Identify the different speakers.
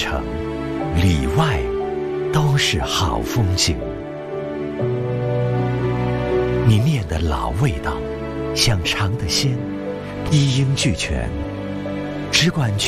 Speaker 1: 城，里外都是好风景。你面的老味道，想尝的鲜，一应俱全，只管去